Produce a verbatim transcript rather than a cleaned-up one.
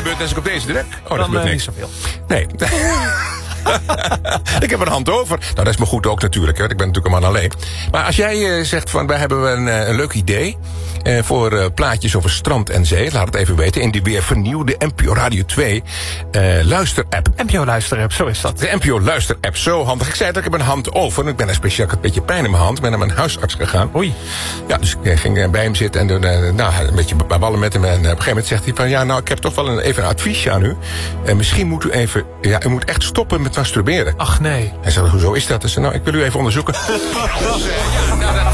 beurt als ik op deze druk? Oh, dat Dan gebeurt uh, niet niks. zoveel. Nee. Ik heb een hand over. Nou, dat is me goed ook natuurlijk. Hè. Ik ben natuurlijk een man alleen. Maar als jij uh, zegt van, wij hebben een, uh, een leuk idee... Uh, voor uh, plaatjes over strand en zee. Laat het even weten. In die weer vernieuwde N P O Radio twee uh, luisterapp. N P O luisterapp, zo is dat. De N P O luisterapp, zo handig. Ik zei dat ik heb een hand over. Ik ben een speciaal een beetje pijn in mijn hand. Ik ben naar mijn huisarts gegaan. Oei. Ja, dus ik ging bij hem zitten en uh, nou, een beetje babbelen met hem. En uh, op een gegeven moment zegt hij van, ja, nou, ik heb toch wel een, even een adviesje aan u. Uh, misschien moet u even, ja, u moet echt stoppen met masturberen. Ach nee. Hij zei, hoezo is dat? Dus, nou, ik wil u even onderzoeken. Dus, uh, ja, nou, dat